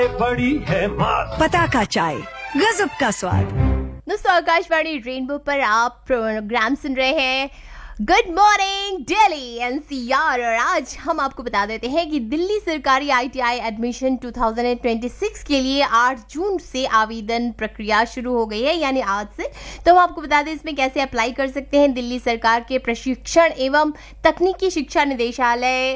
बड़ी है माँ। पताका चाय, गजब का स्वाद। दोस्तों, आकाशवाणी रेनबो पर आप प्रोग्राम सुन रहे हैं गुड मॉर्निंग दिल्ली एनसीआर। और आज हम आपको बता देते हैं कि दिल्ली सरकारी आईटीआई एडमिशन 2026 के लिए 8 जून से आवेदन प्रक्रिया शुरू हो गई है, यानी आज से। तो हम आपको बता दें इसमें कैसे अप्लाई कर सकते हैं। दिल्ली सरकार के प्रशिक्षण एवं तकनीकी शिक्षा निदेशालय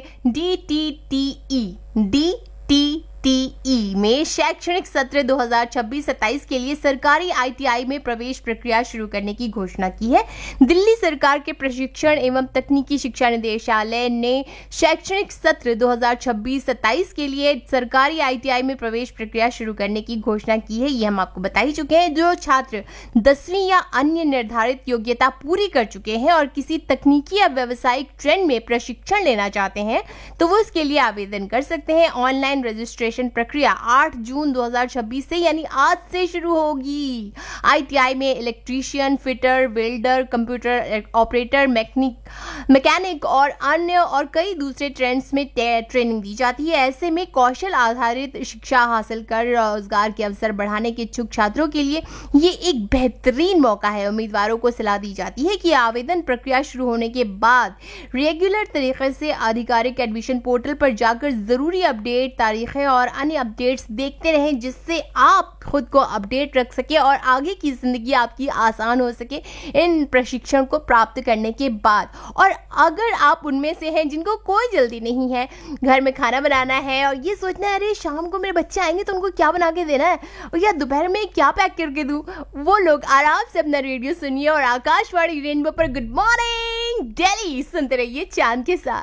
DTTE में शैक्षणिक सत्र 2026-27 के लिए सरकारी आईटीआई में प्रवेश प्रक्रिया शुरू करने की घोषणा की है। दिल्ली सरकार के प्रशिक्षण एवं तकनीकी शिक्षा निदेशालय ने शैक्षणिक सत्र 2026-27 के लिए सरकारी आईटीआई में प्रवेश प्रक्रिया शुरू करने की घोषणा की है। ये हम आपको बता ही चुके हैं। जो छात्र 10वीं या अन्य निर्धारित योग्यता पूरी कर चुके हैं और किसी तकनीकी या व्यावसायिक ट्रेंड में प्रशिक्षण लेना चाहते हैं तो वो इसके लिए आवेदन कर सकते हैं। ऑनलाइन रजिस्ट्रेशन प्रक्रिया 8 जून 2026 से यानी आज से शुरू होगी। आईटीआई में electrician, fitter, welder, computer operator, mechanic और अन्य और कई दूसरे ट्रेंड्स में ट्रेनिंग दी जाती है। ऐसे में कौशल आधारित शिक्षा हासिल कर रोजगार के अवसर बढ़ाने के इच्छुक छात्रों के लिए ये एक बेहतरीन मौका है। उम्मीदवारों को सलाह दी जाती है कि आवेदन प्रक्रिया शुरू होने के बाद रेगुलर तरीके से आधिकारिक एडमिशन पोर्टल पर जाकर जरूरी अपडेट, तारीखें और अन्य अपडेट्स देखते रहें, जिससे आप खुद को अपडेट रख सके और आगे की जिंदगी आपकी आसान हो सके इन प्रशिक्षण को प्राप्त करने के बाद। और अगर आप उनमें से हैं जिनको कोई जल्दी नहीं है, घर में खाना बनाना है और ये सोचना है अरे शाम को मेरे बच्चे आएंगे तो उनको क्या बना के देना है और या दोपहर में क्या पैक करके दूं, वो लोग आराम से अपना रेडियो सुनिए और आकाशवाणी रेनबो पर गुड मॉर्निंग दिल्ली सुनते रहिए चांद के साथ।